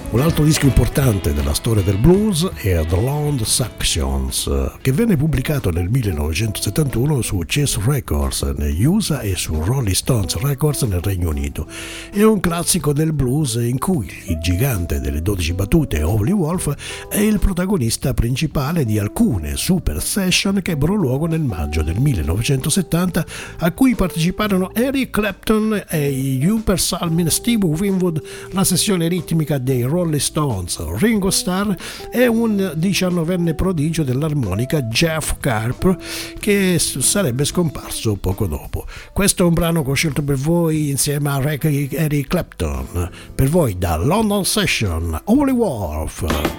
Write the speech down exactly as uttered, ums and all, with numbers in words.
Un altro disco importante della storia del blues è The Long Sections, che venne pubblicato nel millenovecentosettantuno su Chess Records negli U S A e su Rolling Stones Records nel Regno Unito. È un classico del blues in cui il gigante delle dodici battute, Howlin' Wolf, è il protagonista principale di alcune super session che ebbero luogo nel maggio del millenovecentosettanta, a cui parteciparono Eric Clapton e Hubert Salmin, Steve Winwood, la sessione ritmica dei Rolling Stones, Ringo Starr e un diciannovenne prodigio dell'armonica, Jeff Carp, che sarebbe scomparso poco dopo. Questo è un brano che ho scelto per voi insieme a Eric Clapton, per voi da London Session, Howlin' Wolf.